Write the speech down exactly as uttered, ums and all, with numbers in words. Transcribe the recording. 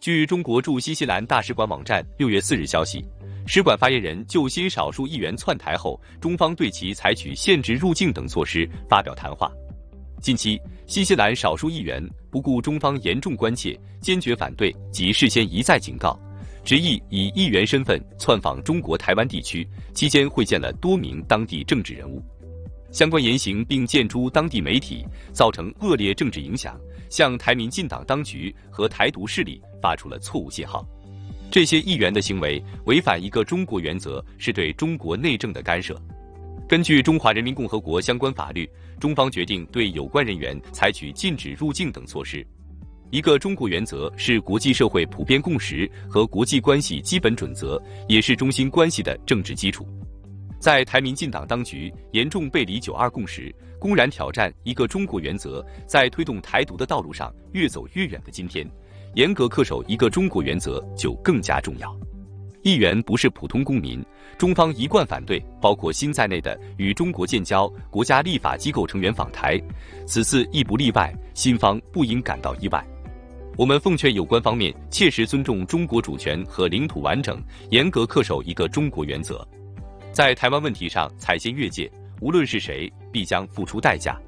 据中国驻新西兰大使馆网站六月四日消息，使馆发言人就新少数议员窜台后，中方对其采取限制入境等措施发表谈话。近期，新西兰少数议员不顾中方严重关切，坚决反对及事先一再警告，执意以议员身份窜访中国台湾地区，期间会见了多名当地政治人物。相关言行并见诸当地媒体，造成恶劣政治影响，向台民进党当局和台独势力发出了错误信号。这些议员的行为违反一个中国原则，是对中国内政的干涉。根据中华人民共和国相关法律，中方决定对有关人员采取禁止入境等措施。一个中国原则是国际社会普遍共识和国际关系基本准则，也是中新关系的政治基础。在台民进党当局严重背离九二共识，公然挑战一个中国原则，在推动台独的道路上越走越远的今天，严格恪守一个中国原则就更加重要。议员不是普通公民，中方一贯反对包括新在内的与中国建交国家立法机构成员访台，此次亦不例外，新方不应感到意外。我们奉劝有关方面切实尊重中国主权和领土完整，严格恪守一个中国原则。在台湾问题上踩线越界，无论是谁，必将付出代价。